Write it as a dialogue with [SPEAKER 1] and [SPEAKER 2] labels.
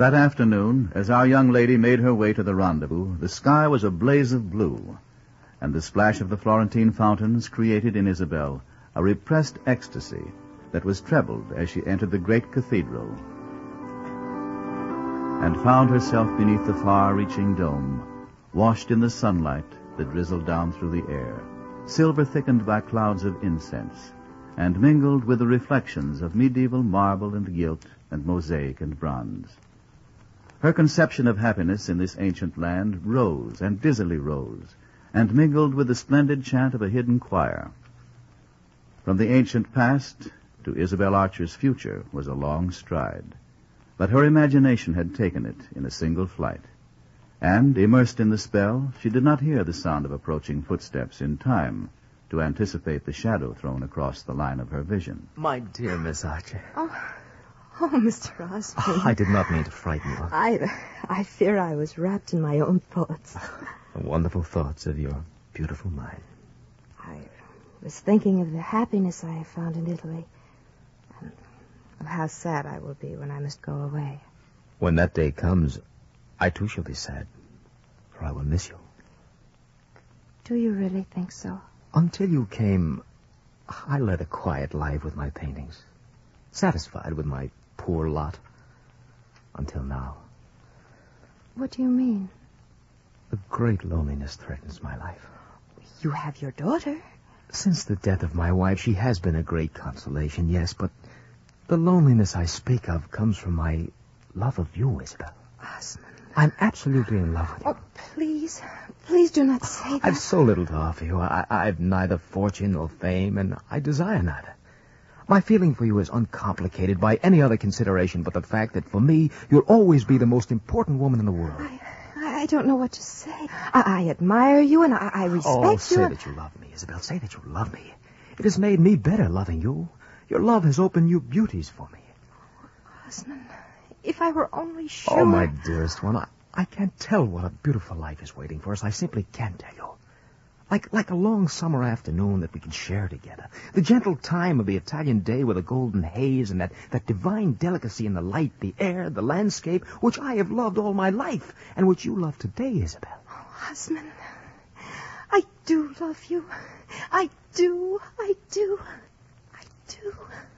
[SPEAKER 1] That afternoon, as our young lady made her way to the rendezvous, the sky was a blaze of blue, and the splash of the Florentine fountains created in Isabel a repressed ecstasy that was trebled as she entered the great cathedral and found herself beneath the far-reaching dome, washed in the sunlight that drizzled down through the air, silver-thickened by clouds of incense, and mingled with the reflections of medieval marble and gilt and mosaic and bronze. Her conception of happiness in this ancient land rose and dizzily rose, and mingled with the splendid chant of a hidden choir. From the ancient past to Isabel Archer's future was a long stride, but her imagination had taken it in a single flight, and, immersed in the spell, she did not hear the sound of approaching footsteps in time to anticipate the shadow thrown across the line of her vision.
[SPEAKER 2] My dear Miss Archer.
[SPEAKER 3] Oh, Mr. Osborne.
[SPEAKER 2] I did not mean to frighten you.
[SPEAKER 3] I fear I was wrapped in my own thoughts.
[SPEAKER 2] The wonderful thoughts of your beautiful mind.
[SPEAKER 3] I was thinking of the happiness I have found in Italy, and of how sad I will be when I must go away.
[SPEAKER 2] When that day comes, I too shall be sad, for I will miss you.
[SPEAKER 3] Do you really think so?
[SPEAKER 2] Until you came, I led a quiet life with my paintings, satisfied with my poor lot. Until now.
[SPEAKER 3] What do you mean?
[SPEAKER 2] A great loneliness threatens my life.
[SPEAKER 3] You have your daughter.
[SPEAKER 2] Since the death of my wife, she has been a great consolation, yes, but the loneliness I speak of comes from my love of you, Isabel.
[SPEAKER 3] Osmond.
[SPEAKER 2] I'm absolutely in love with you.
[SPEAKER 3] Oh, please. Please do not say that.
[SPEAKER 2] I've so little to offer you. I've neither fortune nor fame, and I desire neither. My feeling for you is uncomplicated by any other consideration but the fact that for me, you'll always be the most important woman in the world.
[SPEAKER 3] I don't know what to say. I admire you and I respect you.
[SPEAKER 2] Oh, say that you love me, Isabel. Say that you love me. It has made me better loving you. Your love has opened new beauties for me.
[SPEAKER 3] Osmond, if I were only sure...
[SPEAKER 2] Oh, my dearest one, I can't tell what a beautiful life is waiting for us. I simply can't tell you. Like a long summer afternoon that we can share together. The gentle time of the Italian day with a golden haze and that divine delicacy in the light, the air, the landscape, which I have loved all my life, and which you love today, Isabel.
[SPEAKER 3] Oh, Osmond, I do love you. I do.